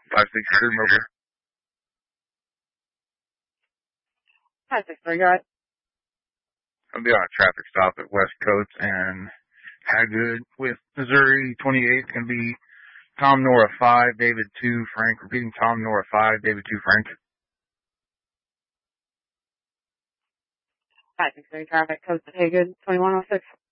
563 Mobile. 563, got it. I'll be on a traffic stop at West Coast and Hagood with Missouri 28. It's going to be Tom Nora 5, David 2, Frank. Repeating Tom Nora 5, David 2, Frank. 563 traffic, coast to Hagood, 2106.